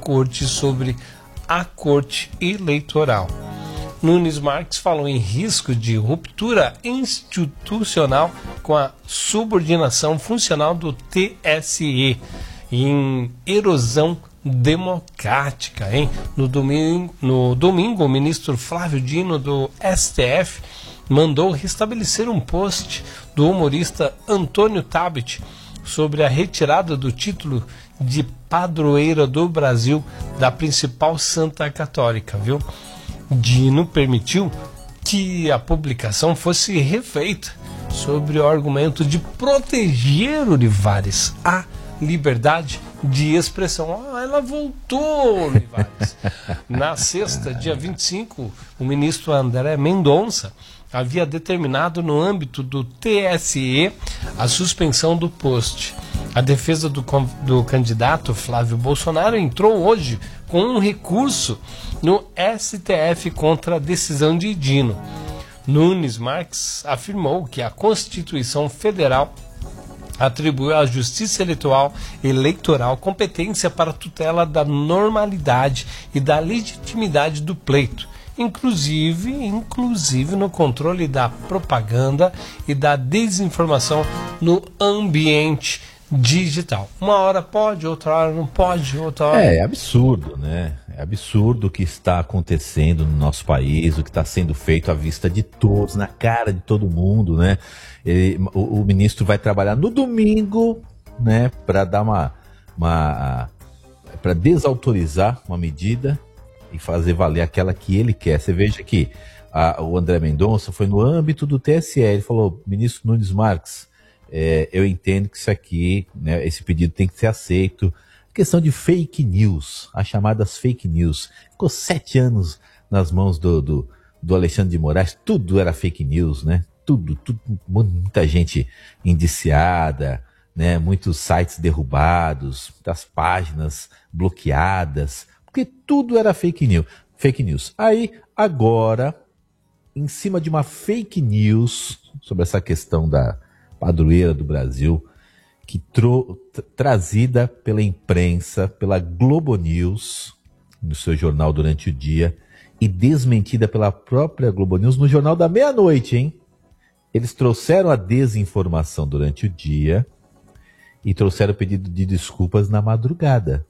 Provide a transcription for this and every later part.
Corte sobre a Corte Eleitoral. Nunes Marques falou em risco de ruptura institucional com a subordinação funcional do TSE e em erosão democrática, hein? No domingo, o ministro Flávio Dino do STF mandou restabelecer um post do humorista Antônio Tabet sobre a retirada do título de padroeira do Brasil da principal santa católica, viu? Dino permitiu que a publicação fosse refeita sobre o argumento de proteger, Olivares, a liberdade de expressão. Ela voltou, Olivares. Na sexta, dia 25, o ministro André Mendonça havia determinado no âmbito do TSE a suspensão do post. A defesa do candidato Flávio Bolsonaro entrou hoje com um recurso no STF contra a decisão de Dino. Nunes Marques afirmou que a Constituição Federal atribuiu à Justiça Eleitoral competência para a tutela da normalidade e da legitimidade do pleito, inclusive no controle da propaganda e da desinformação no ambiente digital. Uma hora pode, outra hora não pode, outra hora... É absurdo, né? É absurdo o que está acontecendo no nosso país, o que está sendo feito à vista de todos, na cara de todo mundo, né? O ministro vai trabalhar no domingo, né, para dar para desautorizar uma medida e fazer valer aquela que ele quer. Você veja que o André Mendonça foi no âmbito do TSE, ele falou: ministro Nunes Marques, eu entendo que isso aqui, né, esse pedido tem que ser aceito. Questão de fake news, as chamadas fake news. Ficou 7 anos nas mãos do Alexandre de Moraes, tudo era fake news, né? Tudo, muita gente indiciada, né? Muitos sites derrubados, muitas páginas bloqueadas, porque tudo era fake news. Aí, agora, em cima de uma fake news sobre essa questão da padroeira do Brasil, que trazida pela imprensa, pela Globo News, no seu jornal durante o dia, e desmentida pela própria Globo News no jornal da meia-noite, hein? Eles trouxeram a desinformação durante o dia e trouxeram o pedido de desculpas na madrugada.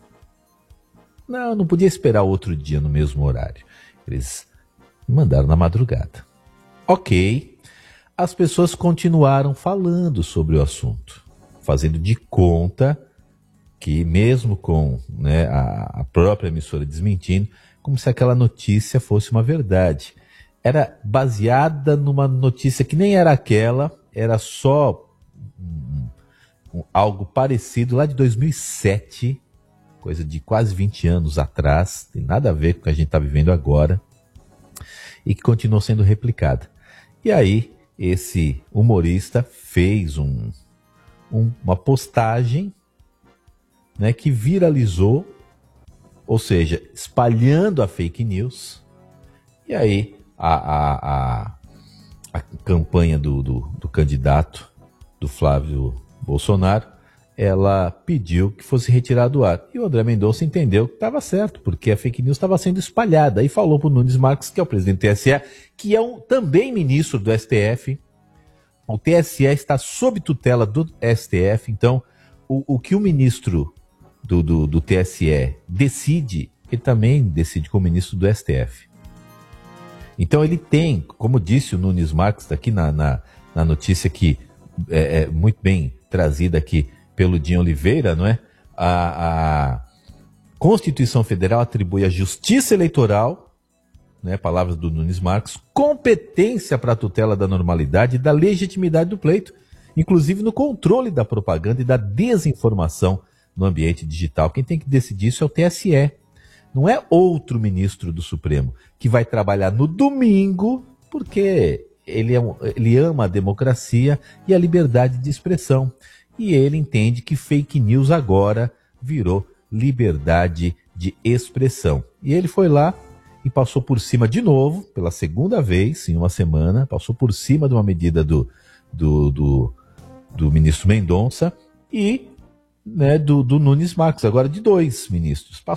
Não podia esperar outro dia no mesmo horário. Eles mandaram na madrugada. Ok. As pessoas continuaram falando sobre o assunto, fazendo de conta que, mesmo com, né, a própria emissora desmentindo, como se aquela notícia fosse uma verdade. Era baseada numa notícia que nem era aquela, era só algo parecido lá de 2007, coisa de quase 20 anos atrás, tem nada a ver com o que a gente está vivendo agora, e que continuou sendo replicada. E aí, esse humorista fez uma postagem, né, que viralizou, ou seja, espalhando a fake news. E aí a campanha do candidato, do Flávio Bolsonaro, ela pediu que fosse retirado do ar. E o André Mendonça entendeu que estava certo, porque a fake news estava sendo espalhada. E falou para o Nunes Marques, que é o presidente do TSE, que é também ministro do STF. O TSE está sob tutela do STF, então o que o ministro do TSE decide, ele também decide como ministro do STF. Então ele tem, como disse o Nunes Marques aqui na notícia que é muito bem trazida aqui pelo Dinho Oliveira, não é? A Constituição Federal atribui à Justiça Eleitoral, né, palavras do Nunes Marques, competência para a tutela da normalidade e da legitimidade do pleito, inclusive no controle da propaganda e da desinformação no ambiente digital. Quem tem que decidir isso é o TSE. Não é outro ministro do Supremo que vai trabalhar no domingo, porque ele ama a democracia e a liberdade de expressão. E ele entende que fake news agora virou liberdade de expressão. E ele foi lá e passou por cima de novo, pela segunda vez em uma semana, passou por cima de uma medida do ministro Mendonça e, né, do Nunes Marques, agora de 2 ministros.